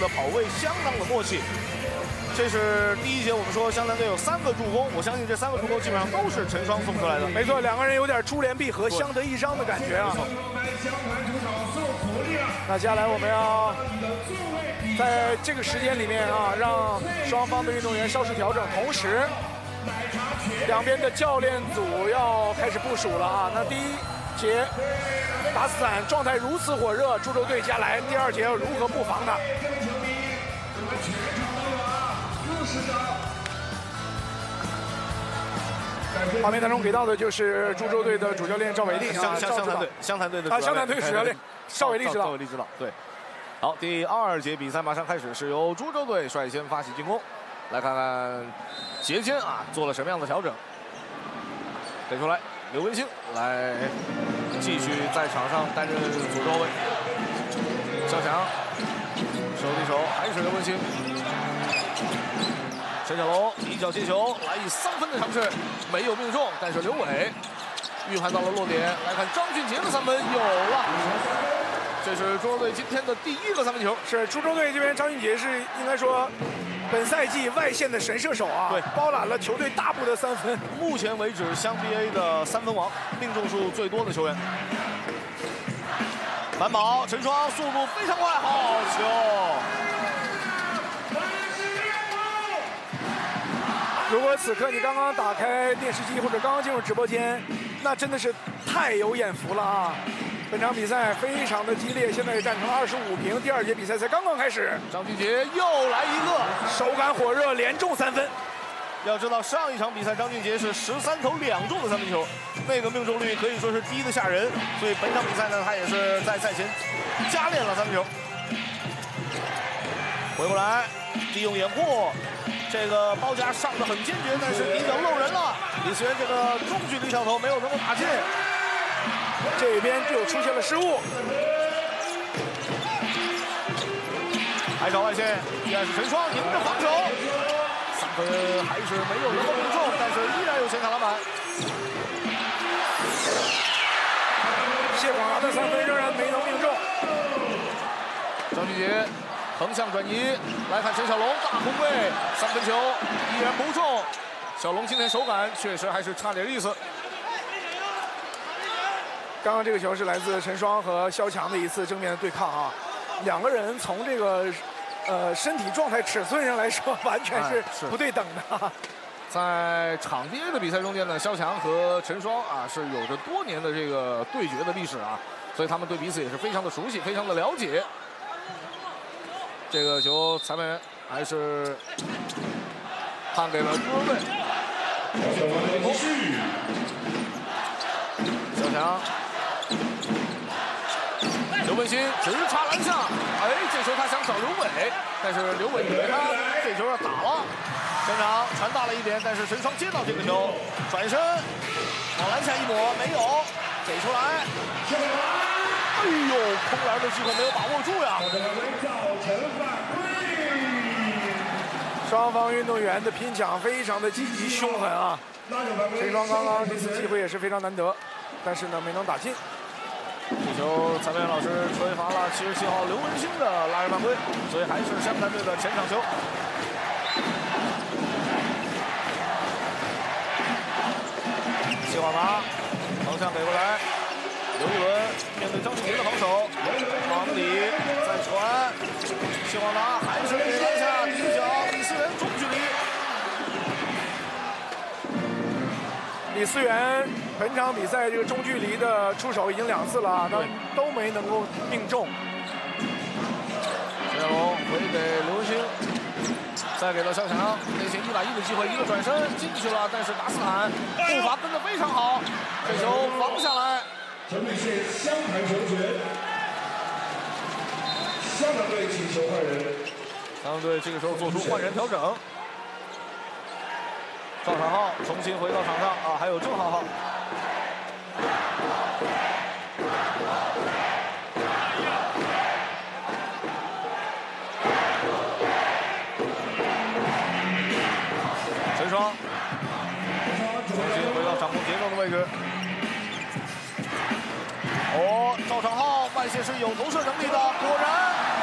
的跑位相当的默契。这是第一节，我们说湘南队有3个助攻，我相信这3个助攻基本上都是陈双送出来的。 没错，两个人有点珠联璧合、相得益彰的感觉啊。那接下来我们要在这个时间里面啊，让双方的运动员稍事调整，同时两边的教练组要开始部署了啊。那第一节达斯坦状态如此火热，株洲队接下来第2节要如何布防他？画面当中给到的就是株洲队的主教练赵伟立啊， 湘潭队的湘潭队主教练赵伟立指导。 对。好，第2节比赛马上开始，是由株洲队率先发起进攻。来看看节间啊做了什么样的调整。给出来，刘文星来继续在场上担任左中卫。肖强手递手还是刘文星。陈小龙一脚接球，来以3分的尝试，没有命中，但是刘伟预判到了落点。来看张俊杰的3分，有了。这是株洲队今天的第1个3分球。是株洲队这边张俊杰是应该说本赛季外线的神射手啊，对，包揽了球队大部的3分。目前为止湘 BA 的3分王，命中数最多的球员。反保陈双速度非常快，好球！如果此刻你刚刚打开电视机或者刚刚进入直播间，那真的是太有眼福了啊！本场比赛非常的激烈，现在也战成25平，第2节比赛才刚刚开始。张俊杰又来一个，手感火热，连中3分。要知道上一场比赛张俊杰是13投2中的3分球，那个命中率可以说是低得吓人，所以本场比赛呢，他也是在赛前加练了3分球。回过来，利用掩护。这个包夹上的很坚决，但是底角漏人了。李思源这个中距离小投没有能够打进，这边就出现了失误。还找外线，依然是陈双迎着防守，3分还是没有能够命中，但是依然有前场篮板。谢广达的3分仍然没能命中。张俊杰。横向转移，来看陈小龙大空位3分球依然不中。小龙今天手感确实还是差点意思。刚刚这个球是来自陈双和肖强的一次正面的对抗啊，两个人从这个身体状态尺寸上来说，完全是不对等的。在场地 A 的比赛中间呢，肖强和陈双啊是有着多年的这个对决的历史啊，所以他们对彼此也是非常的熟悉，非常的了解。这个球裁判还是判给了株洲队。小强，刘文新直插篮下，哎，这球他想找刘伟，但是刘伟以为他这球要打了，前场传大了一点，但是陈双接到这个球，转身往篮下一抹，没有，给出来。哎呦，空篮的机会没有把握住呀！双方运动员的拼抢非常的积极凶狠啊！陈双刚刚这次机会也是非常难得，但是呢没能打进。这球裁判老师吹罚了77号刘文星的拉人犯规，所以还是湘潭队的前场球。谢广达横向给过来。刘一伦面对张俊杰的防守，往里再传，谢广达还是给篮下底角，李思源中距离。李思源本场比赛这个中距离的出手已经2次了，但都没能够命中。陈小龙回给刘文星，再给到肖强，内线1打1的机会，一个转身进去了，但是达斯坦步伐跟得非常好，这球防下来。成品是湘潭球权，湘潭队请求换人。湘潭队这个时候做出换人调整，赵场浩重新回到场上啊，还有郑浩浩。陈双重新回到掌控节奏的位置。哦，赵长浩外线是有投射能力的，果然